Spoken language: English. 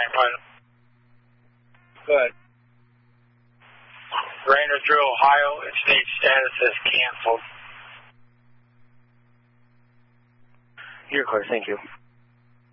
pilot. Good. Rainer through Ohio, its state status is canceled. You're clear, thank you.